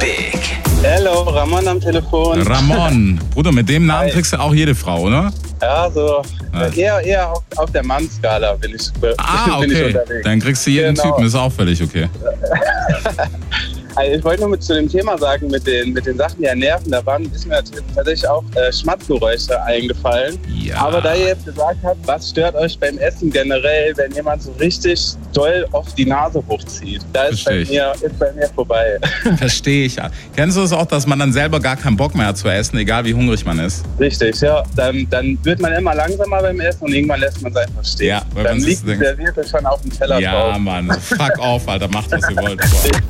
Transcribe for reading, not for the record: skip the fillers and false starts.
big. Hello, Ramon am Telefon. Ramon, Bruder, mit dem Namen kriegst du auch jede Frau, oder? Ja, so eher auf der Mann-Skala bin ich unterwegs. Dann kriegst du jeden Typen, ist auch völlig okay. Also ich wollte nur zu dem Thema sagen, mit den Sachen, die ja nerven, ist mir tatsächlich auch Schmatzgeräusche eingefallen. Ja. Aber da ihr jetzt gesagt habt, was stört euch beim Essen generell, wenn jemand so richtig doll auf die Nase hochzieht? Da ist bei mir vorbei. Verstehe ich. Kennst du es auch, dass man dann selber gar keinen Bock mehr hat zu essen, egal wie hungrig man ist? Richtig, ja. Dann wird man immer langsamer beim Essen und irgendwann lässt man es einfach stehen. Ja, dann liegt der Servierte schon auf dem Teller drauf. Ja, Mann. Fuck off, Alter. Macht, was ihr wollt.